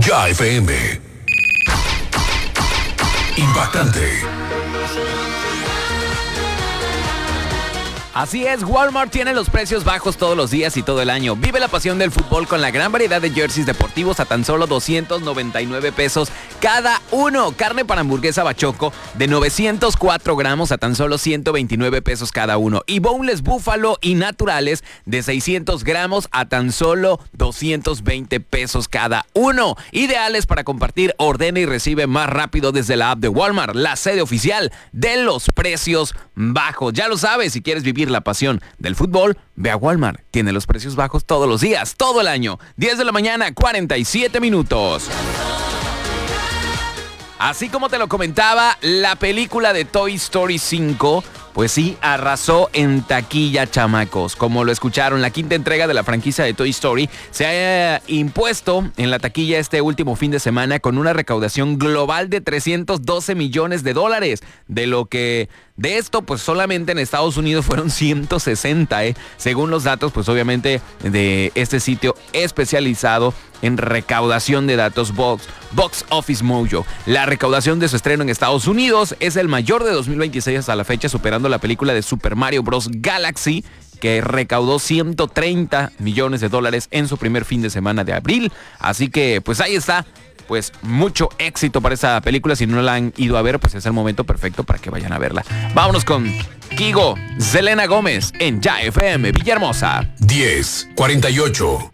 Ya FM. Impactante. Así es, Walmart tiene los precios bajos todos los días y todo el año. Vive la pasión del fútbol con la gran variedad de jerseys deportivos a tan solo 299 pesos cada uno. Carne para hamburguesa bachoco de 904 gramos a tan solo 129 pesos cada uno. Y boneless búfalo y naturales de 600 gramos a tan solo 220 pesos cada uno. Ideales para compartir, ordena y recibe más rápido desde la app de Walmart, la sede oficial de los precios bajos. Ya lo sabes, si quieres vivir la pasión del fútbol, ve a Walmart. Tiene los precios bajos todos los días, todo el año. 10 de la mañana, 47 minutos. Así como te lo comentaba, la película de Toy Story 5, pues sí, arrasó en taquilla, chamacos. Como lo escucharon, la quinta entrega de la franquicia de Toy Story se ha impuesto en la taquilla este último fin de semana con una recaudación global de $312 millones. De esto, pues solamente en Estados Unidos fueron 160, según los datos, pues obviamente de este sitio especializado en recaudación de datos Box Office Mojo. La recaudación de su estreno en Estados Unidos es el mayor de 2026 hasta la fecha, superando la película de Super Mario Bros. Galaxy, que recaudó $130 millones en su primer fin de semana de abril. Así que, pues ahí está. Pues mucho éxito para esa película. Si no la han ido a ver, pues es el momento perfecto para que vayan a verla. Vámonos con Kygo, Selena Gómez en Ya FM Villahermosa. 10:48.